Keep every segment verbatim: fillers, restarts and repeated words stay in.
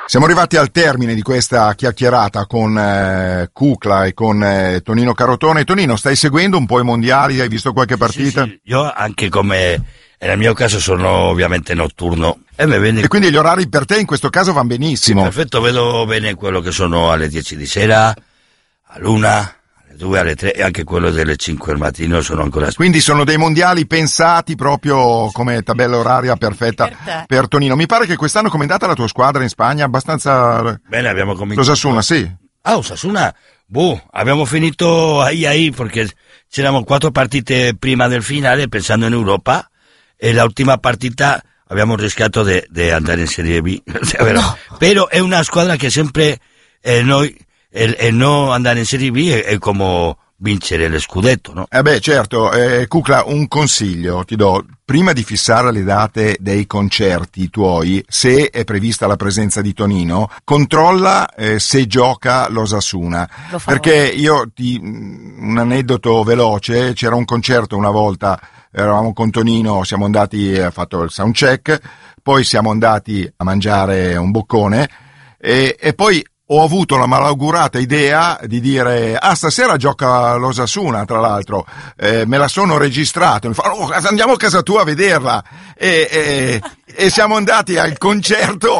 Siamo arrivati al termine di questa chiacchierata con eh, Kukla e con eh, Tonino Carotone. Tonino, stai seguendo un po' i mondiali? Hai visto qualche partita? Sì, sì. Io anche come nel mio caso sono ovviamente notturno e, mi viene... e quindi gli orari per te in questo caso vanno benissimo. Sì, perfetto, vedo bene quello che sono alle dieci di sera, all'una, alle due, alle tre e anche quello delle cinque del mattino sono ancora... Quindi sono dei mondiali pensati proprio come tabella oraria perfetta per, per Tonino. Mi pare che quest'anno com'è andata la tua squadra in Spagna? Abbastanza... Bene, abbiamo cominciato... Osasuna, sì. Ah, Osasuna, boh, abbiamo finito ahí ahí perché c'erano quattro partite prima del finale pensando in Europa e l'ultima partita abbiamo rischiato di andare in Serie B. No. Però è una squadra che sempre eh, noi e, e non andare in Serie B è, è come vincere lo scudetto, no? Eh beh, certo, eh, Kukla, un consiglio ti do: prima di fissare le date dei concerti tuoi, se è prevista la presenza di Tonino, controlla eh, se gioca l'Osasuna, perché io ti un aneddoto veloce, c'era un concerto una volta, eravamo con Tonino, siamo andati, ha fatto il soundcheck, poi siamo andati a mangiare un boccone e, e poi ho avuto la malaugurata idea di dire: ah, stasera gioca l'Osasuna, tra l'altro, eh, me la sono registrata, mi fa: oh, andiamo a casa tua a vederla, e, e, e siamo andati al concerto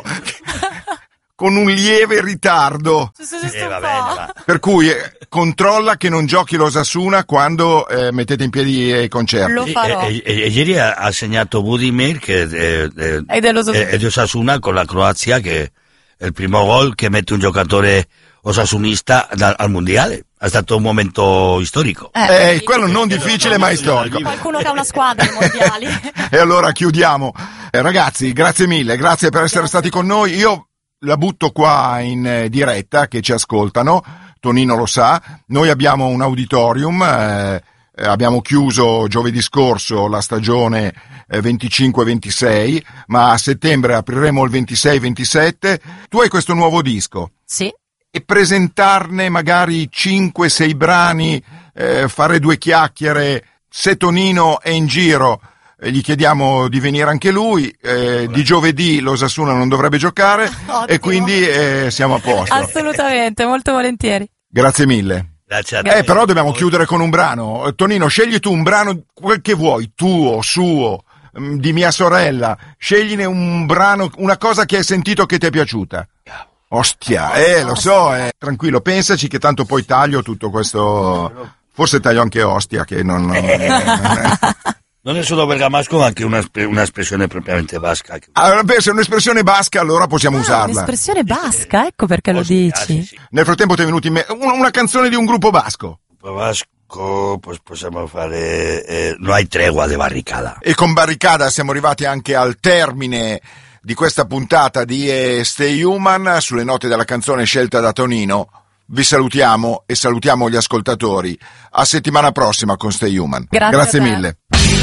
con un lieve ritardo, eh, va bene, va. Per cui eh, controlla che non giochi l'Osasuna quando eh, mettete in piedi i concerti. Lo farò. E, e, e ieri ha, ha segnato Budimir che è, è, è dell'Osasuna. È di Osasuna con la Croazia, che è il primo gol che mette un giocatore osasunista da, al mondiale. È stato un momento storico. Eh, eh, quello non difficile ma storico. Qualcuno che ha una squadra ai mondiali. E allora chiudiamo. Eh, ragazzi, grazie mille, grazie per essere grazie. stati con noi. Io la butto qua in eh, diretta, che ci ascoltano, Tonino lo sa, noi abbiamo un auditorium, eh, abbiamo chiuso giovedì scorso la stagione eh, venticinque ventisei, ma a settembre apriremo il ventisei ventisette. Tu hai questo nuovo disco. Sì. E presentarne magari cinque sei brani, eh, fare due chiacchiere, se Tonino è in giro gli chiediamo di venire anche lui, eh, di giovedì l'Osasuna non dovrebbe giocare. Ottimo. E quindi eh, siamo a posto. Assolutamente, molto volentieri. Grazie mille. Grazie a te. Eh, però dobbiamo chiudere con un brano. Tonino, scegli tu un brano, quel che vuoi, tuo, suo, di mia sorella. Scegliene un brano, una cosa che hai sentito che ti è piaciuta. Ostia, eh, lo so, eh. Tranquillo, pensaci che tanto poi taglio tutto questo. Forse taglio anche Ostia, che non... non... Non è solo bergamasco, ma anche una, un'espressione propriamente basca. Allora, beh, se è un'espressione basca, allora possiamo ah, usarla. Un'espressione basca, ecco perché lo Ostia, dici. sì, sì. Nel frattempo ti è venuto in mente una, una canzone di un gruppo basco. Gruppo basco, pues possiamo fare eh, No hay tregua de Barricada. E con Barricada siamo arrivati anche al termine di questa puntata di eh, Stay Human, sulle note della canzone scelta da Tonino. Vi salutiamo e salutiamo gli ascoltatori. A settimana prossima con Stay Human. Grazie, Grazie a te. mille.